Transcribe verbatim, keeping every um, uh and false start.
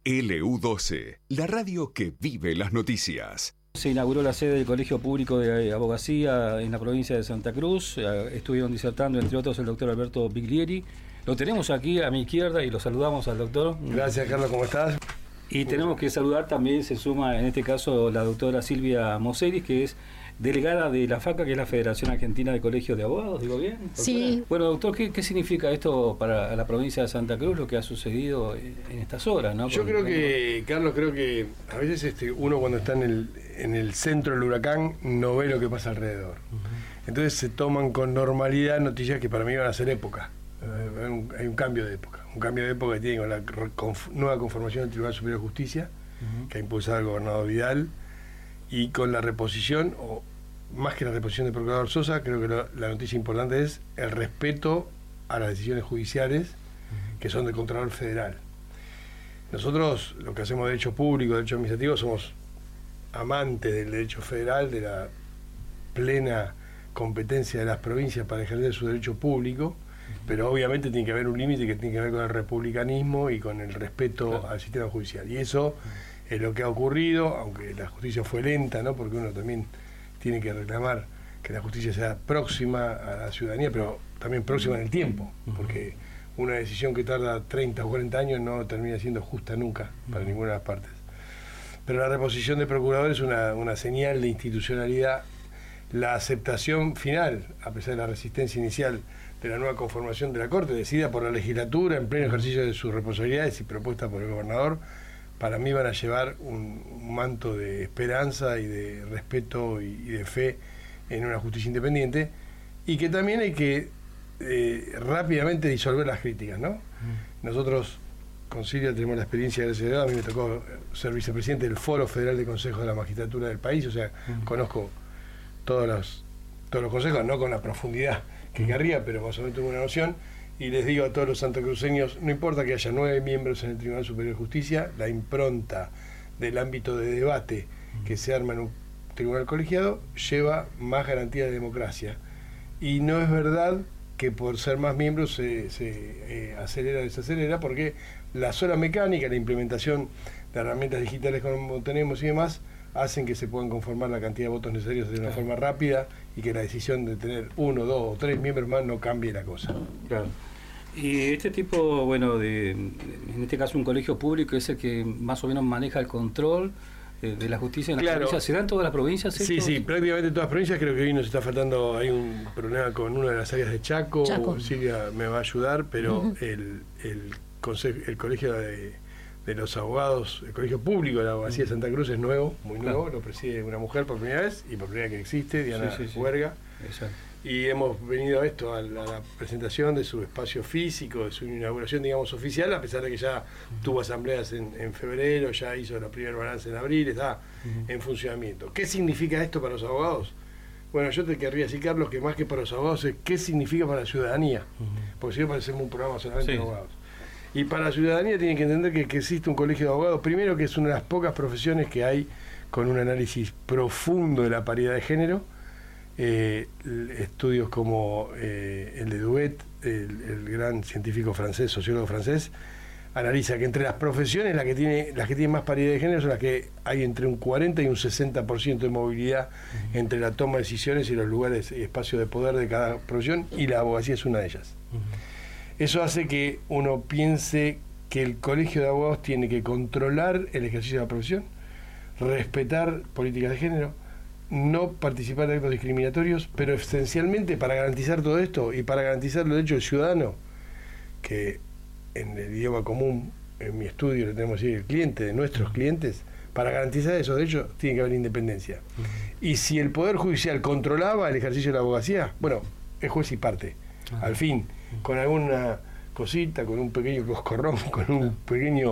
L U doce, la radio que vive las noticias. Se inauguró la sede del Colegio Público de Abogacía en la provincia de Santa Cruz. Estuvieron disertando, entre otros, el doctor Alberto Biglieri. Lo tenemos aquí a mi izquierda y lo saludamos al doctor. Gracias, Carlos, ¿cómo estás? Y tenemos que saludar también, se suma en este caso la doctora Silvia Moseris, que es delegada de la FACA, que es la Federación Argentina de Colegios de Abogados, ¿digo bien? ¿Doctora? Sí. Bueno, doctor, ¿qué, ¿qué significa esto para la provincia de Santa Cruz, lo que ha sucedido en estas horas, ¿no? Yo Porque, creo que, Carlos, creo que a veces este, uno cuando está en el, en el centro del huracán no ve lo que pasa alrededor. Uh-huh. Entonces se toman con normalidad noticias que para mí van a ser época. Uh, hay, un, hay un cambio de época. Un cambio de época que tiene con la conf, nueva conformación del Tribunal Superior de Justicia, uh-huh, que ha impulsado el gobernador Vidal, y con la reposición, o más que la reposición del procurador Sosa, creo que lo, la noticia importante es el respeto a las decisiones judiciales, uh-huh, que son del Contralor Federal. Nosotros, lo que hacemos de derecho público, derecho administrativo, somos amantes del derecho federal, de la plena competencia de las provincias para ejercer su derecho público, pero obviamente tiene que haber un límite que tiene que ver con el republicanismo y con el respeto, claro, al sistema judicial. Y eso es lo que ha ocurrido, aunque la justicia fue lenta, ¿no? Porque uno también tiene que reclamar que la justicia sea próxima a la ciudadanía, pero también próxima en el tiempo, porque una decisión que tarda treinta o cuarenta años no termina siendo justa nunca para ninguna de las partes. Pero la reposición de procuradores es una, una señal de institucionalidad. La aceptación final, a pesar de la resistencia inicial de la nueva conformación de la Corte, decidida por la legislatura en pleno ejercicio de sus responsabilidades y propuesta por el gobernador, para mí van a llevar un, un manto de esperanza y de respeto y, y de fe en una justicia independiente, y que también hay que eh, rápidamente disolver las críticas, ¿no? Mm. Nosotros con Silvia tenemos la experiencia, gracias a Dios, a mí me tocó ser vicepresidente del Foro Federal de Consejos de la Magistratura del país, o sea, mm. conozco todos los, todos los consejos, no con la profundidad que querría, pero más o menos tengo una noción, y les digo a todos los santacruceños, no importa que haya nueve miembros en el Tribunal Superior de Justicia, la impronta del ámbito de debate que se arma en un tribunal colegiado lleva más garantía de democracia, y no es verdad que por ser más miembros se, se eh, acelera o desacelera, porque la sola mecánica, la implementación de herramientas digitales como tenemos y demás, hacen que se puedan conformar la cantidad de votos necesarios de una, claro, forma rápida, y que la decisión de tener uno, dos o tres miembros más no cambie la cosa. Claro. Y este tipo, bueno, de, en este caso un colegio público es el que más o menos maneja el control de, de la justicia en las, claro, provincias. ¿Serán todas las provincias estos? Sí, sí, prácticamente todas las provincias. Creo que hoy nos está faltando, hay un problema con una de las áreas de Chaco, Chaco. Silvia me va a ayudar, pero uh-huh, el, el, consejo, el colegio de... de los abogados, el colegio público de la abogacía de Santa Cruz es nuevo, muy nuevo, claro, lo preside una mujer por primera vez, y por primera vez que existe, Diana sí, sí, Huerga. Sí. Y hemos venido a esto, a la, a la presentación de su espacio físico, de su inauguración, digamos, oficial, a pesar de que ya uh-huh, tuvo asambleas en, en febrero, ya hizo la primera balance en abril, está uh-huh, en funcionamiento. ¿Qué significa esto para los abogados? Bueno, yo te querría decir, Carlos, que más que para los abogados es qué significa para la ciudadanía, uh-huh, porque si no parecemos un programa solamente sí, de abogados. Y para la ciudadanía tienen que entender que, que existe un colegio de abogados, primero que es una de las pocas profesiones que hay con un análisis profundo de la paridad de género, eh, estudios como eh, el de Duet, el, el gran científico francés, sociólogo francés, analiza que entre las profesiones las que tiene, las que tienen más paridad de género son las que hay entre un cuarenta y un sesenta por ciento de movilidad uh-huh, entre la toma de decisiones y los lugares y espacios de poder de cada profesión, y la abogacía es una de ellas. Uh-huh. Eso hace que uno piense que el colegio de abogados tiene que controlar el ejercicio de la profesión, respetar políticas de género, no participar de actos discriminatorios, pero esencialmente para garantizar todo esto y para garantizar los derechos del ciudadano, que en el idioma común, en mi estudio le tenemos que decir el cliente, de nuestros clientes, para garantizar esos derechos tiene que haber independencia. Uh-huh. Y si el Poder Judicial controlaba el ejercicio de la abogacía, bueno, es juez y parte. Uh-huh. Al fin, con alguna cosita, con un pequeño coscorrón, con un pequeño